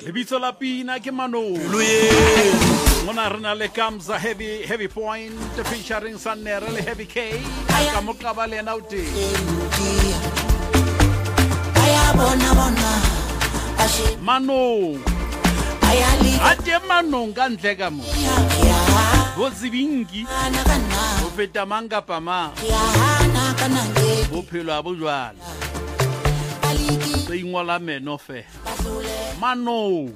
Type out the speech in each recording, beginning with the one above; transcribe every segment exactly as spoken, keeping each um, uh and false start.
Lebitso la pina ke Mano. Mona rena le Kamza heavy heavy point featuring Sanere le Heavy K. Ka mokaba le na uti. Mano. Ate Mano ngantle ka mo. Go zibingi. Go feta manga pama. Bophelo a bojwala. Se ingwala meno fe. Mano.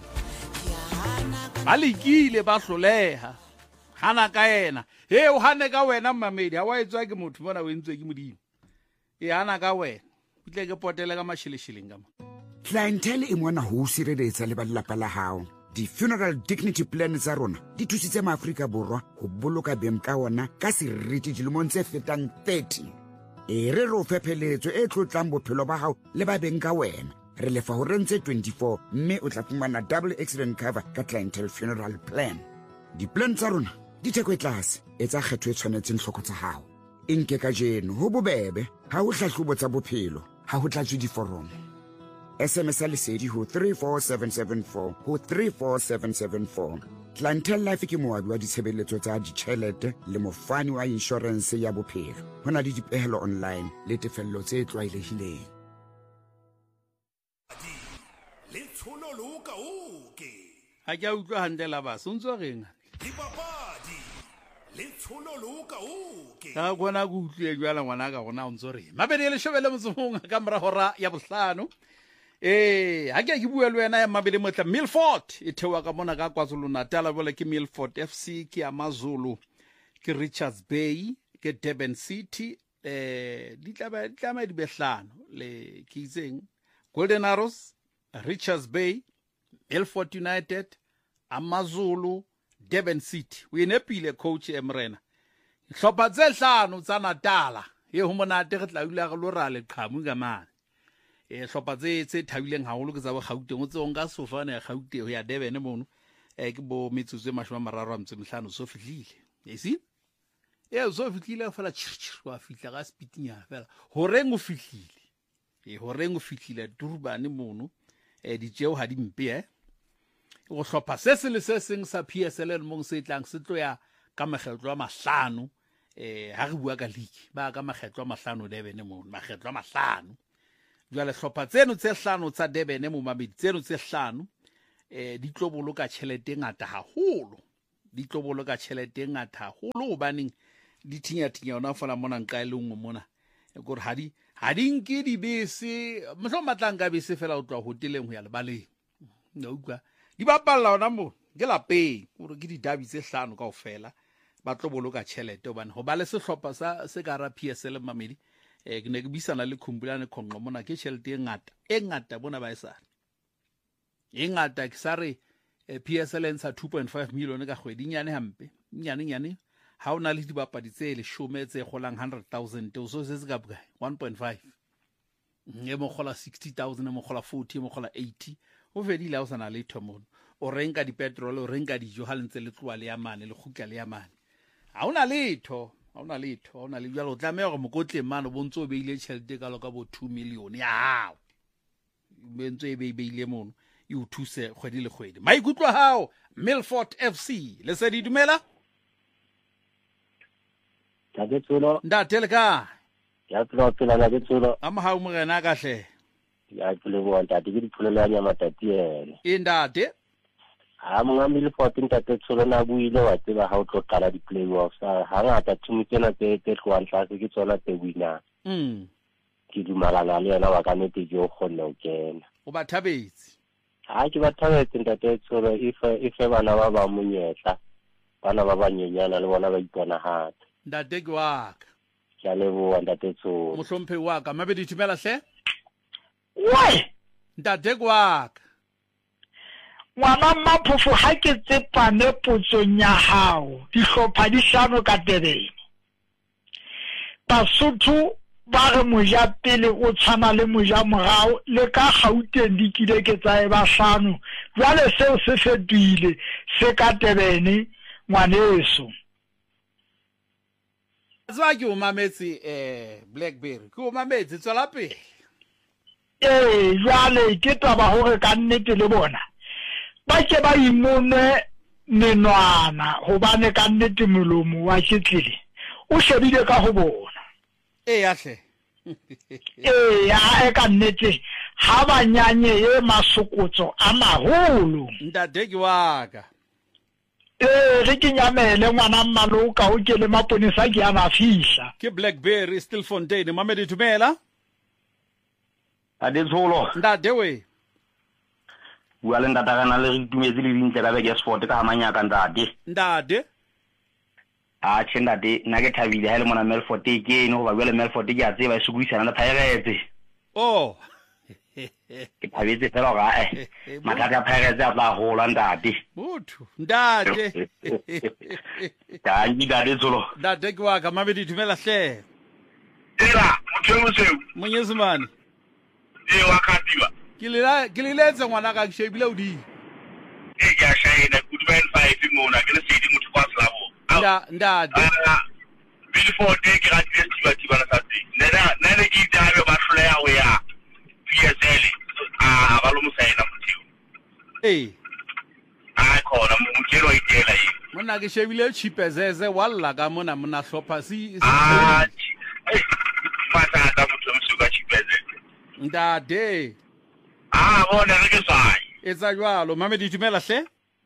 Balikile ba hloleha. Hana ka ena. He o hane ka wena mamedi, ha wa etswa ke motho bona o entswe ke modimo. E hana ka wena. Itle ke potele ka mashilishileng ka mo. Clientele e mona ho sireletsa le ba lelapa la hao. Di funeral dignity plan tsa rona di thusitse maAfrika borwa ho boloka beng ka ona ka seriti dilemong tse fetang thirty. E re ro fepheletso e tlotlang bophelo ba hao le ba beng ka wena. Re lefa ho rentse twenty-four mme o tla fumana double accident cover ka clientele funeral plan. Di plan tsa rona di theko e tlase, etsa kgetho e tshwanetseng hloko tsa hao. Inke ka jeno ho bobebe, ha ho hlahlobo tsa bophelo, ha ho tlatswe diforomo. S M S lesedi ho three four seven seven four ho three four seven seven four. Clientele Life ke moabi wa ditshebeletso tsa ditjhelete le mofani wa insurance ya bophelo. Hona le dipehelo online le tefello tse tlwaelehileng. Le tshono loka oke. Ha ke a utlwa hantle la ba, sontso reng. Dipapadi. Le tshono loka oke. Ka gona go utlwe jwala ngwana ka gona o ntso re. Mabedi le shobele motsong ka mra hora ya bohlano. Eh, ha ke ke bua le wena ya mabedi motla Milford e thewa ka mona ka KwaZulu Natal bola ke Milford F C ke AmaZulu ke Richards Bay ke Durban City eh di tla ba di tla ma di behlano le ke itseng Golden Arrows, Richards Bay, Milford United, AmaZulu, Durban City. We nepile coach Emrena. Hlopha tse hlano tsa Natal e ho monate re tla ula go lora le qhamu ka mane. E hlopha tse tse thabileng haholo ke tsa bo Gauteng o tse onka sofana ya Gauteng ho ya Durban mono e ke bo metsotso e mashome a mararo a mtse mehlano so fihlile. You see? E so fihlile fela tshirtshir wa fihla ga speedinya fela. Horeng o fihlile. E horeng o fihlile Durban mono e di tjeo ha di mpe eh. Go hlopha se se le se seng sa P S L mong se tlang se tlo ya ka makgetlo a mahlano eh ha re bua ka league ba ka makgetlo a mahlano Durban mono makgetlo a mahlano. Jwale hlopha tseno tse hlano tsa Durban mo mabedi tseno tse hlano eh di tlo boloka tjhelete ngata haholo di tlo boloka tjhelete ngata haholo hobaneng di thinya thinya ona fola mona nka ile ngwe mona e gore ha di ha di nke di bese mhlo matlang ka bese fela o tloa hoteleng ho ya lebaleng no utlwa di bapalla ona mo ke la pay gore ke di dabi tse hlano kaofela ba tlo boloka tjhelete hobane ho ba le sehlopha sa se ka ra P S L mamedi eh ke ne ke bisana le Khumbulane Khongqo mona ke tjhelete e ngata e ngata bona ba isana e ngata ke sare P S L ntsha two point five million ka kgwedi nyane hampe nyane nyane ha ona le dibapadi tse le shome tse golang one hundred thousand o so se se ka buka one point five e mo gola sixty thousand e mo gola forty e mo gola eighty o fedile ha o sana le thomono o renka di petrol o renka dijo ha lentse le tloa le ya mane le khukla le ya mane ha ona letho ha ona letho ha ona le jalo tlamea go mokotle mano bontso o beile tšhelete ka loka bo two million ya hao bentso e beile mono e o thuse kgwedi le kgwedi maikutlo hao Milford F C le se di dumela ta ke tsolo nda teleka ya tlo tsela la ke tsolo ama ha o morena ka hle ya tle bo ntate ke dipolelanya matati ene e ndate ha monga Milford ntate tsolo na buile wa tseba ha o tlo qala di playoffs ha ngata team tsena tse tse tloang tlase ke tsona tse winner mm ke dumalana le yena wa ka nete jo kgona ho kena o ba thabetse ha ke ba thabetse ntate tsolo ife ife bana ba ba monyetla bana ba banyenyana le bona ba ipona hata ndate ke wa ka ya lebo ntate tsolo mohlomphe wa ka mabedi thimela hle we ndate ke wa ka ngwana Maphofu ha ke tsepane potsong ya hao dihlopha di hlano ka Durban Basotho ba re moja pele o tshwana le moja morao le ka Gauteng di kile ke tsa e ba hlano jwale seo se fetoile se ka Durban ngwaneso Zwa ke o mametse eh Blackberry ke o mametse tswela pele eh jwale ke taba hore ka nnete le bona ba ke ba imonwe menwana hobane ka nnete molomo wa Ketlile o shebile ka ho bona e yahle eh ya e ka nnete ha banyanye ye masokotso a maholo ntate ke waka eh re ke nyamele ngwana mmaloka o ke le maponesa ke a ba fihla ke Blackberry still Fontaine Mamedi Dumela ade tsholo ntate we bua le ndata kana le re tumetse le dintle ka beke sport ka hamanya ka ntate ntate a tshenda de na ke thabile ha le mona Melfort ke no ba bele Melfort ke a tseba sugwisana na Pirates oh ke thabetse fela ga eh mathata a Pirates a tla hola ntate motho ntate ta ngi dade tsholo ntate ke waka Mamedi Dumela hle Era motho mo seo Monyesemane e wa khatiwa ke le ke le letse ngwana ka shebile o di e ke a shaina good man five mona ke le sedi motho kwa slabo nda ndade Before they get this tiba tiba na sati nena nena ke tabe ba hlola ya we ya P S L ah ba lo mosaina motho eh a khona motho wa itela yi mona ke shebile chipezeze walla ka mona mona hlopha si ah fata ta motho msuka chipeze ndade ah bona re ke sai etsa jwalo Mamedi Dumela hle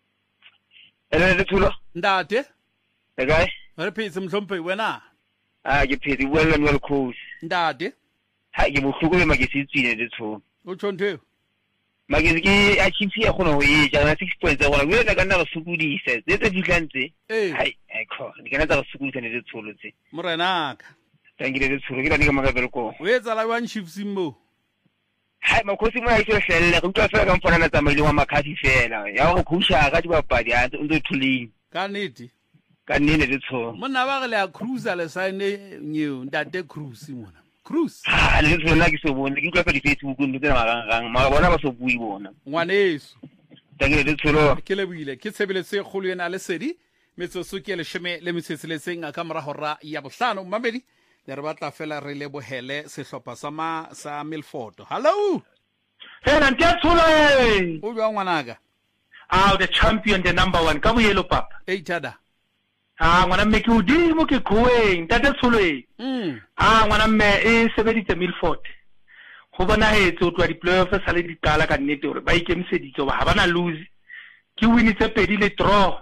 ene le tsholo ndate e gae re phetse mhlompe wena a ke phedi well and well coach ndate ha ke bohloko le magisi tsine le tsholo o tshontheo magisi ke a chipsi ya khona ho e ja na six points ya bona wena ka nna ba sukudisa tse tse ditlantse eh hai e kho di kana tsa ba sukudisa le tsholo tse morenaka tangile le tsholo ke la ni ka magabelo ko o etsa la one shift simmo hai makhosi mo a itse hlelle go tla fela ka mfana na tsamaile wa makhasi fela ya go khusha ka di bapadi a ntse thuleng ka nete ka nene le tsholo monna ba gele a cruise le sign new ndate cruise mona cruise ah le tsholo na ke so bone ke tla di Facebook ntse na magang ma bona ba so bui bona ngwaneso tangile le tsholo ke le buile ke tsebele se kholo yena le sedi metsotso ke le sheme le metsitseletseng a kamora hora ya bohlano Mamedi le re batla fela re le bohele sehlopha sa ma sa Milford hello hena ntetsole o jwa ngwanaka ah the champion the number one ka boyelo papa e tada ah ngwana mme ke udimo ke khoeng tate tsolwe mm ah ngwana mme e sebeditse Milford go bona hetse o twa di playoff sa le dikala ka nnete hore ba ikemiseditse ba ha bana lose ke winitse pedi le draw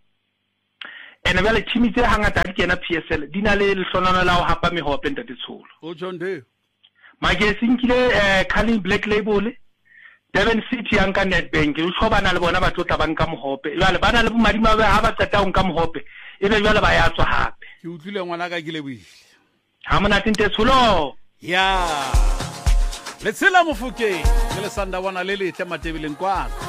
ene bale team tse hangata di kena P S L di na le lehlonano la ho hapa mehope ntate tsholo o tshontheo mage sinkile eh Calling Black Label Devon City yanka Nedbank o tshobana le bona ba tlotla ba nka mohope jwale bana le bomadima ba ha ba tsata o nka mohope ebe jwale ba ya tswa hape ke utlwile ngwana ka ke le buile ha mona tinte tsholo ya le tsela mofokeng le le sanda bona le le tle matebileng kwa